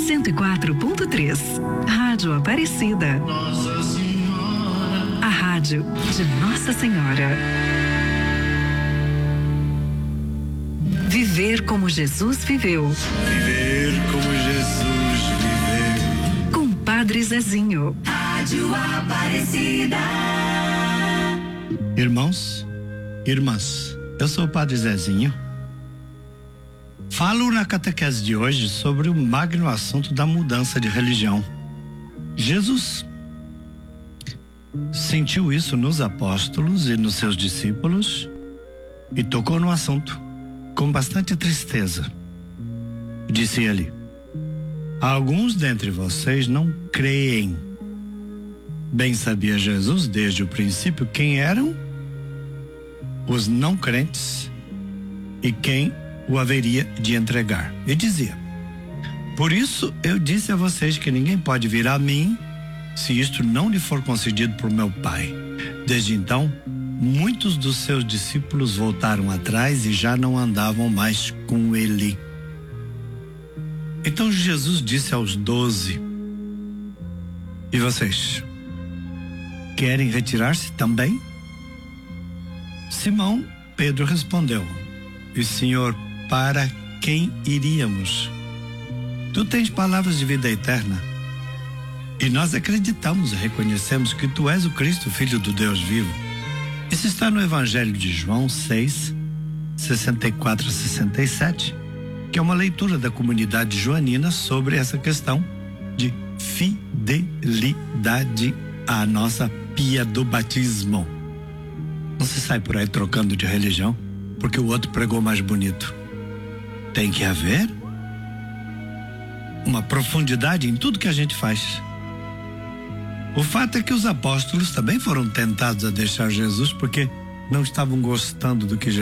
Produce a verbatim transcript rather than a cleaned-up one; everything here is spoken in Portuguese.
cento e quatro ponto três. Rádio Aparecida. Nossa Senhora. A rádio de Nossa Senhora. Viver como Jesus viveu. Viver como Jesus viveu. Com Padre Zezinho. Rádio Aparecida. Irmãos, irmãs, eu sou o Padre Zezinho. Falo na catequese de hoje sobre o magno assunto da mudança de religião. Jesus sentiu isso nos apóstolos e nos seus discípulos e tocou no assunto com bastante tristeza. Disse ele: alguns dentre vocês não creem. Bem sabia Jesus desde o princípio quem eram os não crentes e quem o haveria de entregar. E dizia: por isso eu disse a vocês que ninguém pode vir a mim se isto não lhe for concedido por meu Pai. Desde então, muitos dos seus discípulos voltaram atrás e já não andavam mais com ele. Então Jesus disse aos doze: e vocês? Querem retirar-se também? Simão Pedro respondeu: e Senhor, para quem iríamos? Tu tens palavras de vida eterna. E nós acreditamos e reconhecemos que tu és o Cristo, Filho do Deus vivo. Isso está no Evangelho de João seis, sessenta e quatro a sessenta e sete, que é uma leitura da comunidade joanina sobre essa questão de fidelidade à nossa pia do batismo. Não se sai por aí trocando de religião porque o outro pregou mais bonito. Tem que haver uma profundidade em tudo que a gente faz. O fato é que os apóstolos também foram tentados a deixar Jesus porque não estavam gostando do que Jesus